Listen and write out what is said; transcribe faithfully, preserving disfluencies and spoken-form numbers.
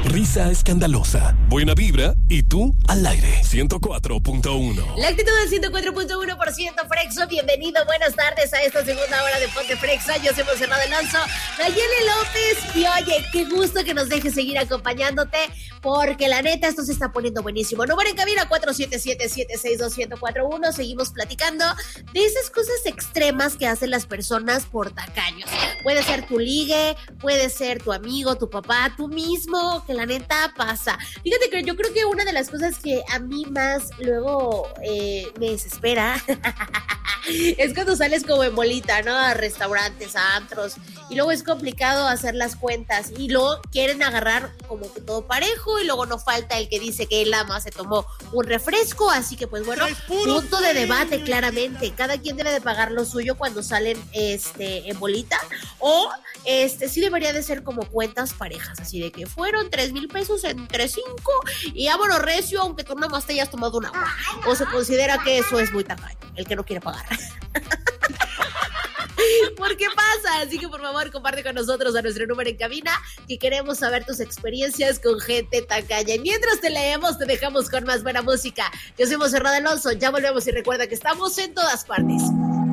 Risa escandalosa, buena vibra y tú al aire. ciento cuatro punto uno. La actitud del ciento cuatro punto uno por ciento Frexo. Bienvenido, buenas tardes a esta segunda hora de Ponte Frexa. Yo soy Monserrat Alonso, Nayeli López. Y oye, qué gusto que nos dejes seguir acompañándote, porque la neta esto se está poniendo buenísimo. Número en cabina cuatro siete siete, siete seis dos, uno cero cuatro uno. Seguimos platicando de esas cosas extremas que hacen las personas por tacaños. Puede ser tu ligue, puede ser tu amigo, tu papá, tú mismo, que la neta pasa. Fíjate que yo creo que una de las cosas que a mí más luego eh, me desespera es cuando sales como en bolita, ¿no? A restaurantes, a antros, y luego es complicado hacer las cuentas y luego quieren agarrar como que todo parejo y luego no falta el que dice que él ama se tomó un refresco, así que pues bueno, punto de debate claramente. Cada quien debe de pagar lo suyo cuando salen este en bolita, o este sí debería de ser como cuentas parejas, así de que fueron tres mil pesos entre cinco y vámonos recio, aunque tú nomás te hayas tomado un agua. O se considera que eso es muy tacaño, el que no quiere pagar. ¿Por qué pasa? Así que por favor comparte con nosotros a nuestro número en cabina, que queremos saber tus experiencias con gente tacaña. Y mientras te leemos, te dejamos con más buena música. Yo soy Monserrat Alonso, ya volvemos y recuerda que estamos en todas partes.